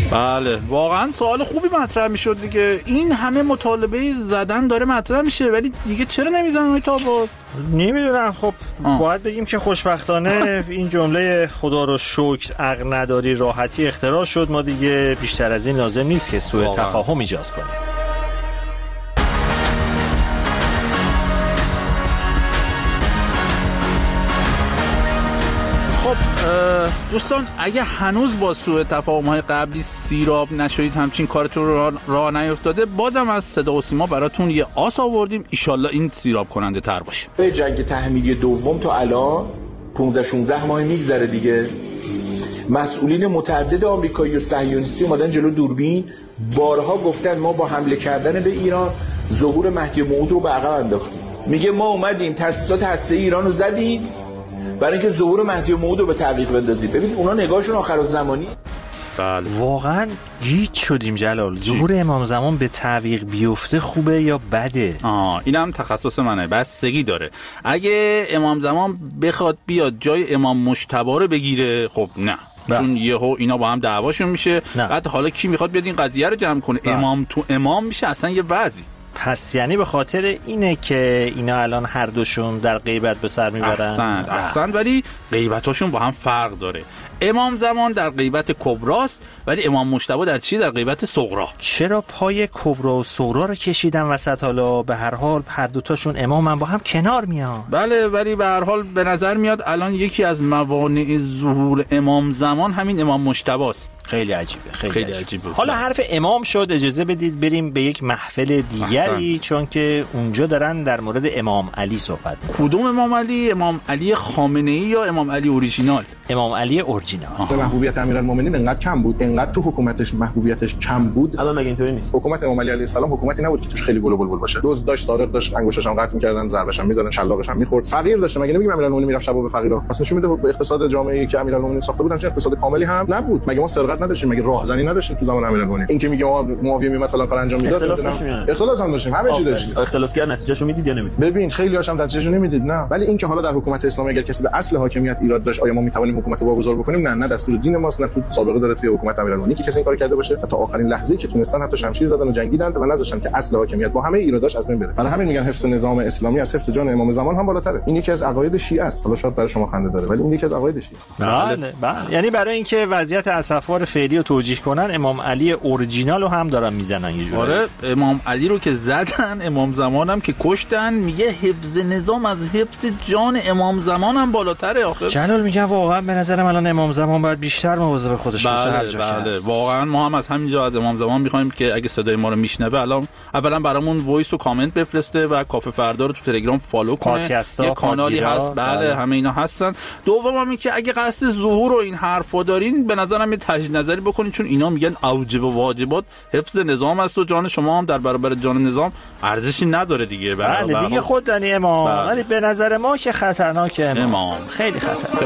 بله واقعا سوال خوبی مطرح میشد دیگه. این همه مطالبه زدن داره مطرح میشه ولی دیگه چرا نمیزنن تا باز؟ نمیدونم. خب باید بگیم که خوشبختانه این جمله خدا رو شکر عقل نداری راحتی اختراع شد. ما دیگه بیشتر از این لازم نیست که سوء تفاهم ایجاد کنیم. خب دوستان اگه هنوز با سوء تفاهم‌های قبلی سیراب نشدید، همچین کارتون رو راه نیفتاده، بازم از صدا و سیما براتون یه آس آوردیم. ایشالله این سیراب کننده تر باشه. به جنگ تحمیلی دوم تا الان 15-16 ماه میگذره دیگه. مسئولین متعدد آمریکایی و صهیونیستی اومدن جلو دوربین، بارها گفتن ما با حمله کردن به ایران ظهور مهدی موعود رو به عقب انداختیم. میگه ما اومدیم تأسیسات هسته‌ای ایران رو زدیم برای اینکه ظهور مهدی موعود رو به تعویق بندازیم. ببینید اونا نگاهشون آخرالزمانی. بله واقعا گیج شدیم جلال. ظهور امام زمان به تعویق بیفته خوبه یا بده؟ اینم تخصص منه، بستگی داره. اگه امام زمان بخواد بیاد جای امام مجتبی رو بگیره، خب نه. چون یهو اینا با هم دعواشون میشه. بعد حالا کی میخواد بیاد این قضیه رو جمع کنه؟ امام تو امام میشه اصلا یه وضعی. پس یعنی به خاطر اینه که اینا الان هر دوشون در غیبت به سر میبرن. احسن ولی غیبتاشون با هم فرق داره. امام زمان در غیبت کبراست ولی امام مجتبی در چی؟ در غیبت صغرا. چرا پای کبرا و صغرا رو کشیدن وسط؟ حالا به هر حال هر دوتاشون امامن، با هم کنار میان. بله ولی به هر حال به نظر میاد الان یکی از موانع ظهور امام زمان همین امام مجتبی است. خیلی عجیبه. خیلی عجیبه. حالا حرف امام شد، اجازه بدید بریم به یک محفل دیگری، چون که اونجا دارن در مورد امام علی صحبت می‌کنن. کدوم امام علی؟ امام علی خامنه‌ای یا امام علی اورجینال؟ امام علی اورجینال. محبوبیت امیرالمومنین انقدر کم بود، انقدر تو حکومتش محبوبیتش کم بود. الان مگه اینطوری نیست؟ حکومت امام علی علیه السلام حکومتی نبود که توش خیلی گل و بلبل باشه. دزد داشت، سارق داشت، انگشتش هم قطع می‌کردن، ضربش هم می‌زدن، شلاقش هم می‌خورد. فقیر داشت. مگه نمیگیم امیرالمومنین میرفت شبا به فقیرا؟ پس نشون میده به اقتصاد جامعه‌ای که امیرالمومنین ساخته بود همچین اقتصاد کاملی هم نبود. مگه ما سرقت نداشتیم؟ مگه راهزنی نداشتیم تو زمان امیرالمومنین؟ این که میگه معاویه میومد فلان کار انجام میداد، اختلاس هم داشتیم، همه چی داشتیم. اختلاس کرد نتیجهشو میدید یا نمیدید؟ ببین خیلی هاشم نتیجهشو نمیدید. نه ولی این که حالا در حکومت اسلامی اگر کسی به اصل حاکمیت ایراد داشت، آیا ما میتوانیم حکومت واگذار بکنیم؟ نه دستور دین ماست، نه تو سابقه داره توی حکومت امیرالمومنین که کسی این کار کرده باشه. تا آخرین لحظه‌ای که تونستن حتی شمشیر زدن و جنگیدن و نذاشتن که اصل حاکمیت با همه ایراداش از بین بره. برای همین میگن حفظ نظام اسلامی از حفظ جان امام زمان هم بالاتره. این یکی از عقاید شیعه است. حالا شاید برای شما خنده داره ولی این یکی از عقاید شیعه. بله. یعنی برای اینکه وضعیت اسفار فعلی رو توجیه کنن، امام علی اورجینال رو هم دارن میزنن یه جوری. آره امام علی رو که زدن، امام زمان هم که کشتن، میگه حفظ نظام از حفظ جان امام زمان هم بالاتره. آخر جلال میگن واقعا به نظرم الان امام زمان باید بیشتر مواظب خودش باشه. بله واقعا ما هم از همینجا از امام زمان میخوایم که اگه صدای ما رو میشنوه الان اولا برامون وایس و کامنت بفرسته و کافه فردا رو تو تلگرام فالو کنه. یه کانالی هست. بله همه اینا هستن. دوم اینکه اگه قصد ظهور و این حرفا دارین، به نظرم یه تجدید نظری بکنین، چون اینا میگن اوجب و واجبات حفظ نظام است و جان شما هم در برابر جان نظام ارزشی نداره دیگه. بله دیگه خود دانی امام. ولی به نظر ما که خطرناکه امام. خیلی خطرناک.